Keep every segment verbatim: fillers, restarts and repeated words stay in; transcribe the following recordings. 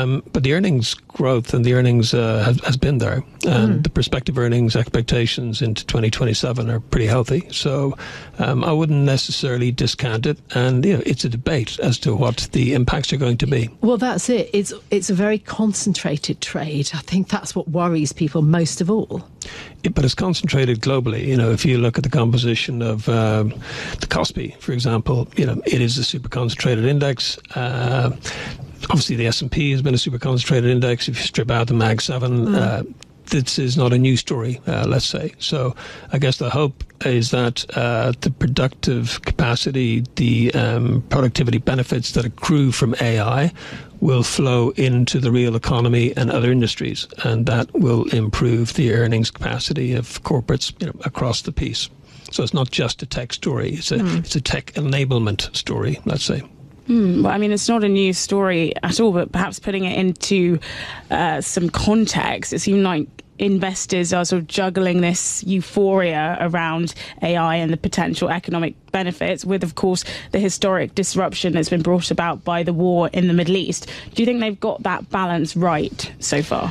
Um, but the earnings growth and the earnings uh, has, has been there. And mm. the prospective earnings expectations into twenty twenty-seven are pretty healthy. So um, I wouldn't necessarily discount it. And you know, it's a debate as to what the impacts are going to be. Well, that's it. It's, it's a very concentrated trade. I think that's what worries people most of all. It, but it's concentrated globally. You know, if you look at the composition of um, the Kospi, for example, you know, it is a super concentrated index. Uh, obviously, the S and P has been a super concentrated index. If you strip out the Mag seven, mm. uh, this is not a new story, uh, let's say. So I guess the hope is that uh, the productive capacity, the um, productivity benefits that accrue from A I will flow into the real economy and other industries, and that will improve the earnings capacity of corporates, you know, across the piece. So it's not just a tech story, it's a, mm. it's a tech enablement story, let's say. Mm, well, I mean, it's not a news story at all, but perhaps putting it into uh, some context, it seemed like investors are sort of juggling this euphoria around A I and the potential economic benefits with, of course, the historic disruption that's been brought about by the war in the Middle East. Do you think they've got that balance right so far?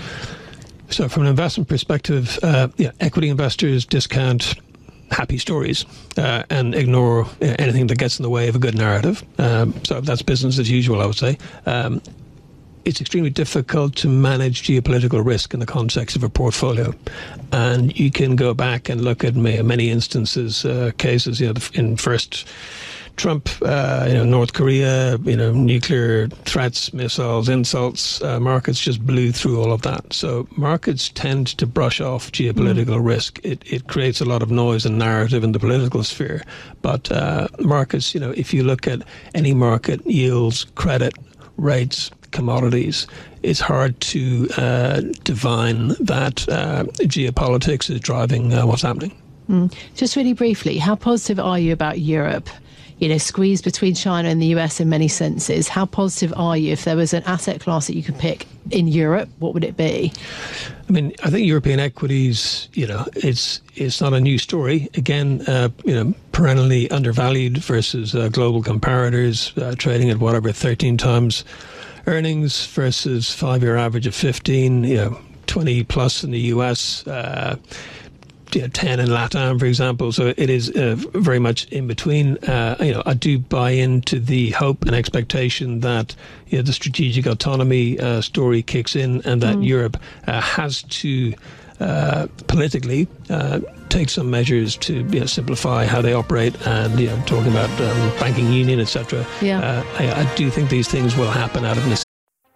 So from an investment perspective, uh, yeah, equity investors discount happy stories uh, and ignore anything that gets in the way of a good narrative. Um, so that's business as usual, I would say. Um, it's extremely difficult to manage geopolitical risk in the context of a portfolio. And you can go back and look at many instances, uh, cases, you know, in first Trump, uh, you know, North Korea, you know, nuclear threats, missiles, insults, uh, markets just blew through all of that. So markets tend to brush off geopolitical mm. risk. It, it creates a lot of noise and narrative in the political sphere. But uh, markets, you know, if you look at any market, yields, credit, rates, commodities, it's hard to uh, divine that uh, geopolitics is driving uh, what's happening. Mm. Just really briefly, how positive are you about Europe? You know, squeezed between China and the U S in many senses. How positive are you? If there was an asset class that you could pick in Europe, what would it be? I mean, I think European equities, you know, it's it's not a new story. Again, uh, you know, perennially undervalued versus uh, global comparators, uh, trading at whatever, thirteen times earnings versus five-year average of fifteen, you know, twenty plus in the U S, uh, you know, ten in LATAM, for example. So it is uh, very much in between. Uh, you know, I do buy into the hope and expectation that, you know, the strategic autonomy uh, story kicks in, and that mm. Europe uh, has to uh, politically uh, take some measures to, you know, simplify how they operate, and, you know, talking about um, banking union, et cetera. Yeah. Uh, I, I do think these things will happen out of necessity.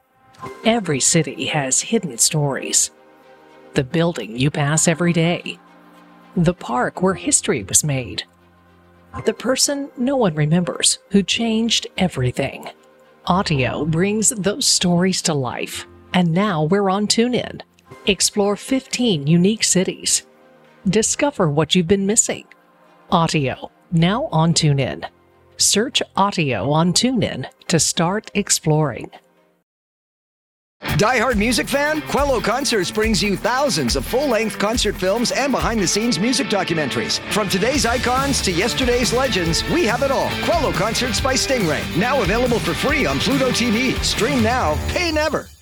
Every city has hidden stories. The building you pass every day. The park where history was made. The person no one remembers who changed everything. Audio brings those stories to life. And now we're on TuneIn. Explore fifteen unique cities. Discover what you've been missing. Audio, now on TuneIn. Search Audio on TuneIn to start exploring. Die-hard music fan? Quello Concerts brings you thousands of full-length concert films and behind-the-scenes music documentaries. From today's icons to yesterday's legends, we have it all. Quello Concerts by Stingray. Now available for free on Pluto T V. Stream now, pay never.